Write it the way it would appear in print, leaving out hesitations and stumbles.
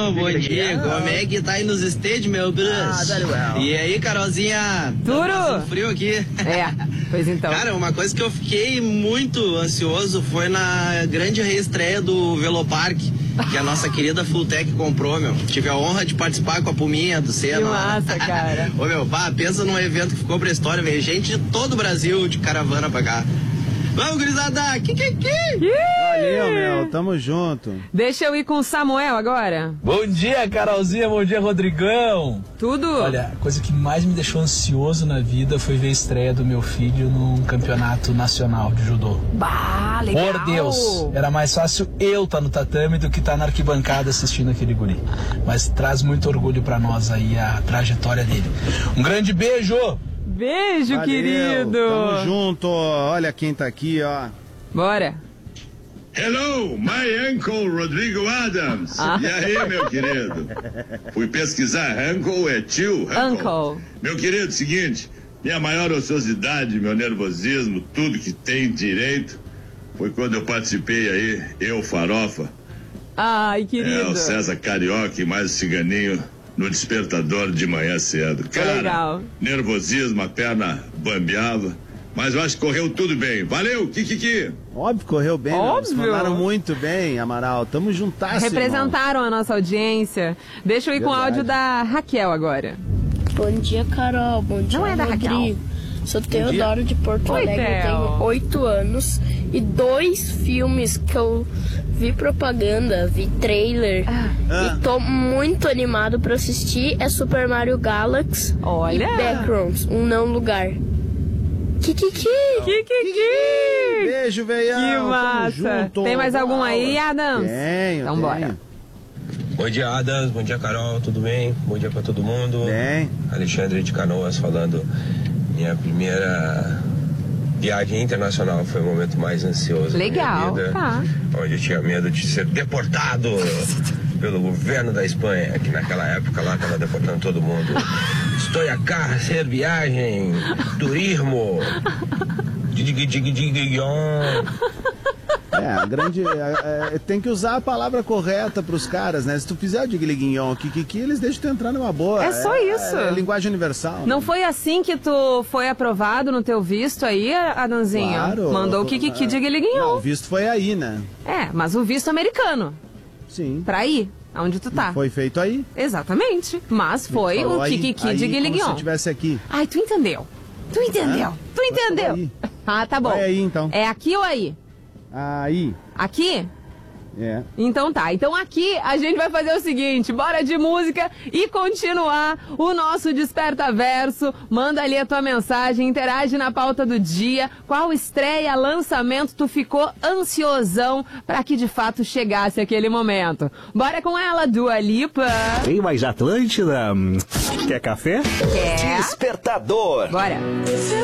bom dia. Como é que tá aí nos estádios, meu bruxo? E aí, Carolzinha? Tudo? Frio aqui. Pois então. Cara, uma coisa que eu fiquei muito ansioso foi na grande reestreia do Velopark, que a nossa querida Fulltech comprou, meu. Tive a honra de participar com a Puminha do Senna. Que massa, cara. Ô, meu, pensa num evento que ficou pra história, velho. Gente de todo o Brasil de caravana pra cá. Vamos, gurizada! Valeu, meu. Tamo junto. Deixa eu ir com o Samuel agora. Bom dia, Carolzinha. Bom dia, Rodrigão. Tudo? Olha, a coisa que mais me deixou ansioso na vida foi ver a estreia do meu filho num campeonato nacional de judô. Bah, legal. Por Deus, era mais fácil eu estar no tatame do que estar na arquibancada assistindo aquele guri. Mas traz muito orgulho pra nós aí a trajetória dele. Um grande beijo! Beijo, Valeu, querido. Tamo junto. Olha quem tá aqui, ó. Bora. Hello, my uncle Rodrigo Adams. E aí, meu querido? Fui pesquisar, uncle é tio. Uncle. Meu querido, seguinte, minha maior ociosidade, meu nervosismo, tudo que tem direito, foi quando eu participei aí, eu, Farofa. Ai, querido. O César Carioca e mais o Ciganinho no despertador de manhã cedo. Cara, legal. Nervosismo, a perna bambeava, mas eu acho que correu tudo bem. Valeu, Kikiki! Óbvio, correu bem. Óbvio. Mandaram muito bem, Amaral. Tamo juntasso, Representaram a nossa audiência. Deixa eu ir com o áudio da Raquel agora. Bom dia, Carol. Bom dia, Não é da Rodrigo. Raquel. Sou Teodoro de Porto Oi, Alegre, eu Theo. tenho 8 anos e 2 filmes que eu vi propaganda, vi trailer e tô muito animado pra assistir é Super Mario Galaxy Olha. e Backrooms, Um Não Lugar. Kikiki! Beijo, veião. Que Tamo massa. junto. Tem mais algum aí, Adams? Tenho. Então bora. Bom dia, Adams. Bom dia, Carol. Tudo bem? Bom dia pra todo mundo. Bem. Alexandre de Canoas falando. Minha primeira viagem internacional foi o momento mais ansioso Legal, da minha vida. tá. Onde eu tinha medo de ser deportado pelo governo da Espanha, que naquela época lá estava deportando todo mundo. Estou a hacer viagem, turismo. A grande. Tem que usar a palavra correta pros caras, né? Se tu fizer o digliguinhon, kikiki, eles deixam tu entrar numa boa. É só isso. É linguagem universal. Não né? foi assim que tu foi aprovado no teu visto aí, Adanzinho? Claro. Mandou o Kikiki de Guiliguinho. Não, o visto foi aí, né? É, mas o visto americano. Sim. Pra ir, aonde tu tá. Foi feito aí. Exatamente. Mas foi Falou o aí, Kikiki aí de como Guiliguinho. se eu tivesse aqui. Ai, tu entendeu. Tu entendeu. Tu entendeu. Aí. Ah, tá bom. Vai aí, então. É aqui ou aí? Aí. Aqui? É. Então tá, então aqui a gente vai fazer o seguinte, bora de música e continuar o nosso Desperta Verso. Manda ali a tua mensagem, interage na pauta do dia, qual estreia, lançamento tu ficou ansiosão pra que de fato chegasse aquele momento. Bora com ela, Dua Lipa. Tem mais Atlântida? Quer café? Quer? Despertador. Bora.